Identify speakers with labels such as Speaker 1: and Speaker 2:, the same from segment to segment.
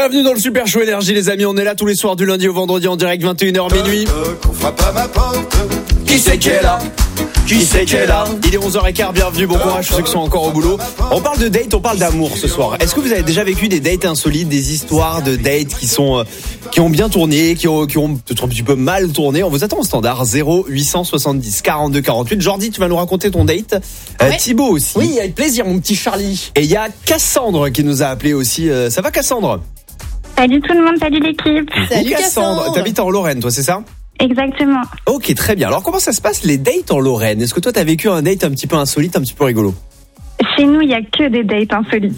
Speaker 1: Bienvenue dans le Super Show Énergie les amis, on est là tous les soirs du lundi au vendredi en direct 21h minuit.
Speaker 2: Qu'on frappe à ma porte.
Speaker 1: Qui c'est qui est là? Qui c'est qui est là? Il est 11h15, bienvenue, bon courage ceux qui sont encore au boulot. On parle de date, on parle d'amour ce soir. Est-ce que vous avez déjà vécu des dates insolites, des histoires de dates qui ont bien tourné, qui ont peut-être un petit peu mal tourné? On vous attend au standard 0870 42 48. Jordi, tu vas nous raconter ton date.
Speaker 3: Ouais.
Speaker 1: Thibaut aussi.
Speaker 3: Oui, avec plaisir, mon petit Charlie.
Speaker 1: Et il y a Cassandre qui nous a appelé aussi. Ça va Cassandre?
Speaker 4: Salut tout le monde, salut l'équipe.
Speaker 3: Salut
Speaker 1: Cassandre.
Speaker 3: Cassandre.
Speaker 1: T'habites en Lorraine, toi, c'est ça?
Speaker 4: Exactement.
Speaker 1: Ok, très bien. Alors, comment ça se passe les dates en Lorraine? Est-ce que toi, t'as vécu un date un petit peu insolite, un petit peu rigolo?
Speaker 4: Chez nous, il n'y a que des dates insolites.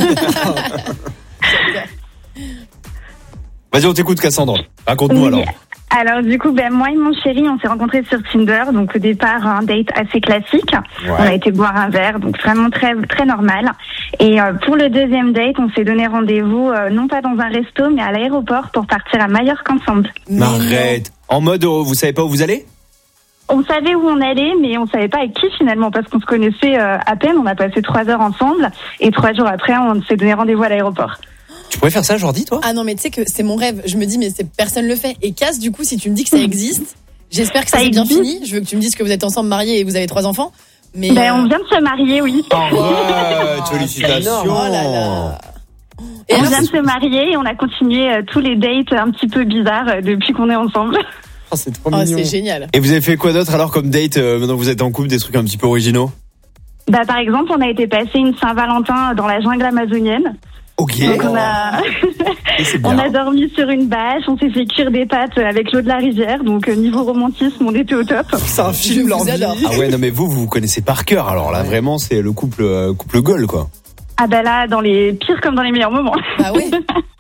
Speaker 1: Vas-y, on t'écoute, Cassandre. Raconte-nous
Speaker 4: Oui.
Speaker 1: alors.
Speaker 4: Alors du coup, moi et mon chéri, on s'est rencontrés sur Tinder. Donc au départ, un date assez classique.
Speaker 1: Ouais.
Speaker 4: On a été boire un verre, donc vraiment très très normal. Et pour le deuxième date, on s'est donné rendez-vous non pas dans un resto, mais à l'aéroport pour partir à Majorque ensemble.
Speaker 1: Mais arrête. En mode, vous savez pas où vous allez?
Speaker 4: On savait où on allait, mais on savait pas avec qui finalement, parce qu'on se connaissait à peine. On a passé 3 heures ensemble, et 3 jours après, on s'est donné rendez-vous à l'aéroport.
Speaker 1: Tu pourrais faire ça, Jordi, toi?
Speaker 3: Ah non, mais tu sais que c'est mon rêve. Je me dis, mais personne le fait. Et Cass, du coup, si tu me dis que ça existe, j'espère que ça s'est bien
Speaker 4: existe.
Speaker 3: fini. Je veux que tu me dises que vous êtes ensemble mariés et que vous avez 3 enfants. Mais
Speaker 4: On vient de se marier, oui.
Speaker 1: Ouais, félicitations.
Speaker 3: Oh là là. Et
Speaker 4: On
Speaker 3: alors,
Speaker 4: vient de se marier et on a continué tous les dates un petit peu bizarres depuis qu'on est ensemble.
Speaker 1: Oh, c'est trop
Speaker 3: oh, c'est génial.
Speaker 1: Et vous avez fait quoi d'autre alors comme date maintenant que vous êtes en couple, des trucs un petit peu originaux?
Speaker 4: Par exemple, on a été passer une Saint-Valentin dans la jungle amazonienne.
Speaker 1: Ok.
Speaker 4: Donc on a,
Speaker 1: Et c'est bien.
Speaker 4: on a dormi sur une bâche, on s'est fait cuire des pâtes avec l'eau de la rivière. Donc niveau romantisme, on était au top.
Speaker 3: C'est un film,
Speaker 1: leur
Speaker 3: vous
Speaker 1: vie.
Speaker 3: adore.
Speaker 1: Ah ouais, non mais vous connaissez par cœur. Alors là, vraiment, c'est le couple goal, quoi.
Speaker 4: Ah là, dans les pires comme dans les meilleurs moments.
Speaker 3: Ah ouais.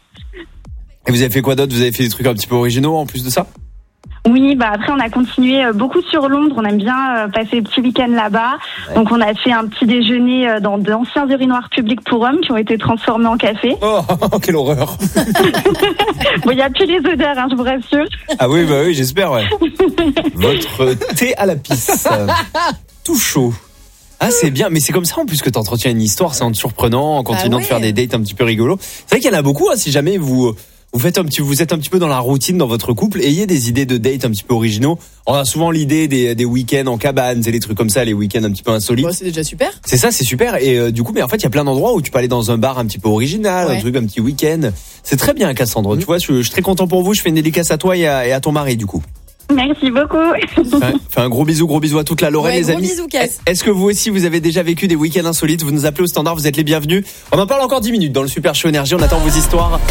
Speaker 1: Et vous avez fait quoi d'autre? Vous avez fait des trucs un petit peu originaux en plus de ça?
Speaker 4: Oui, après on a continué beaucoup sur Londres. On aime bien passer les petits week-ends là-bas.
Speaker 1: Ouais.
Speaker 4: Donc on a fait un petit déjeuner dans d'anciens urinoirs publics pour hommes qui ont été transformés en café.
Speaker 1: Oh, quelle horreur.
Speaker 4: Bon, il n'y a plus les odeurs, je vous rassure.
Speaker 1: Ah oui, oui, j'espère, ouais. Votre thé à la pisse. Tout chaud. Ah, c'est bien, mais c'est comme ça en plus que t'entretiens une histoire, c'est en te surprenant, en continuant
Speaker 3: ouais.
Speaker 1: de faire des dates un petit peu rigolos. C'est vrai qu'il y en a beaucoup, si jamais vous êtes un petit peu dans la routine dans votre couple, ayez des idées de dates un petit peu originaux. On a souvent l'idée des week-ends en cabane, c'est des trucs comme ça, les week-ends un petit peu insolites.
Speaker 3: Bon, c'est déjà super.
Speaker 1: C'est ça, c'est super. Et du coup, mais en fait, il y a plein d'endroits où tu peux aller dans un bar un petit peu original,
Speaker 3: Ouais.
Speaker 1: un truc, un petit week-end. C'est très bien, Cassandre. Tu vois, je suis très content pour vous. Je fais une dédicace à toi et à ton mari, du coup.
Speaker 4: Merci beaucoup.
Speaker 1: Fais un gros bisou à toute la Lorraine,
Speaker 3: Ouais,
Speaker 1: les
Speaker 3: gros
Speaker 1: amis.
Speaker 3: bisous, Cass.
Speaker 1: Est-ce que vous aussi, vous avez déjà vécu des week-ends insolites? Vous nous appelez au standard, vous êtes les bienvenus. On en parle encore 10 minutes dans le Super Show Énergie. On attend vos histoires.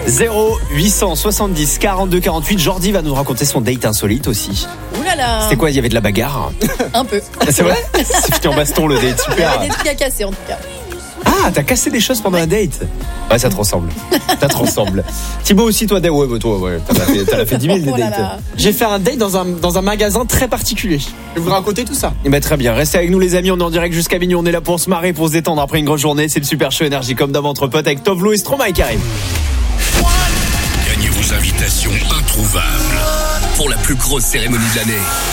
Speaker 1: 0870 42 48. Jordi va nous raconter son date insolite aussi.
Speaker 3: Ouh là là.
Speaker 1: C'était quoi? Il y avait de la bagarre?
Speaker 3: Un peu.
Speaker 1: C'est vrai? C'est fini en baston le date,
Speaker 3: Il y
Speaker 1: super.
Speaker 3: avait des trucs à casser en tout cas.
Speaker 1: Ah, t'as cassé des choses pendant un date? Ouais, ça te ressemble. Ça te ressemble. Thibaut aussi, toi, ouais, t'en as fait 10 000 des
Speaker 3: Oh là
Speaker 1: dates.
Speaker 3: là.
Speaker 5: J'ai fait un date dans un magasin très particulier. Je vais vous raconter tout ça.
Speaker 1: Eh ben, très bien, restez avec nous les amis, on est en direct jusqu'à minuit, on est là pour se marrer, pour se détendre après une grosse journée, c'est le Super Show Énergie comme d'hab entre potes avec Tovlo et Stromae qui arrive.
Speaker 6: Gagnez vos invitations introuvables pour la plus grosse cérémonie de l'année.